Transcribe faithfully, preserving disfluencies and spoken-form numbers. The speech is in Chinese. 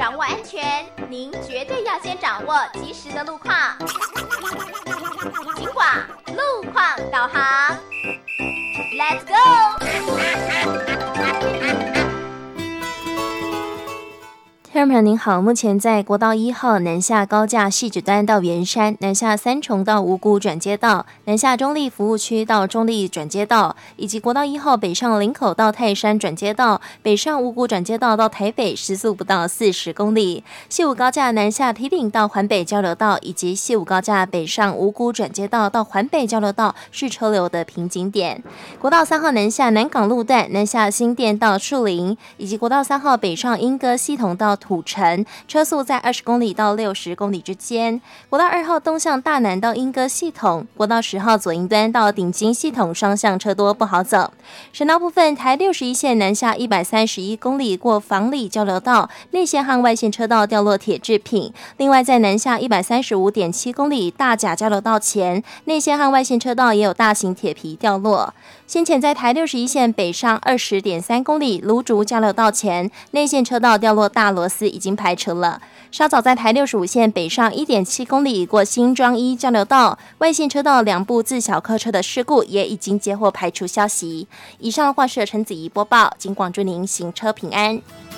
掌握安全，您绝对要先掌握及时的路况。警广路况导航 ，Let's go！ 听众朋友您好，目前在国道一号南下高架汐止端到圆山，南下三重到五股转接道，南下中立服务区到中立转接道，以及国道一号北上林口到泰山转接道，北上五股转接道到台北时速不到四十公里。西武高架南下堤顶到环北交流道，以及西武高架北上五股转接道到环北交流道是车流的瓶颈点。国道三号南下南港路段，南下新店到树林，以及国道三号北上莺歌系统到土城，车速在二十公里到六十公里之间。国道二号东向大南到莺歌系统，国道十号左营端到顶金系统双向车多不好走。省道部分，台六十一线南下一百三十一公里过房里交流道，内线和外线车道掉落铁制品。另外在南下一百三十五点七公里大甲交流道前，内线和外线车道也有大型铁皮掉落。先前在台六十一线北上二十点三公里芦竹交流道前，内线车道掉落大螺丝已经排除了。稍早在台六十五线北上一点七公里过新庄一交流道，外线车道两部自小客车的事故也已经接获排除消息。以上的话是陈子怡播报，警广祝您行车平安。